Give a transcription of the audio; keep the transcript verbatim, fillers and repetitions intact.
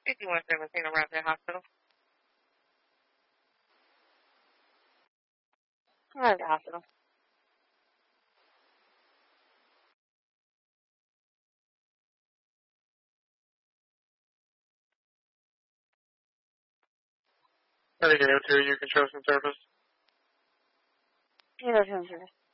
fifty-one seventeen around the hospital. Around the hospital. I think you have two. You can show some service. Yeah, that's service.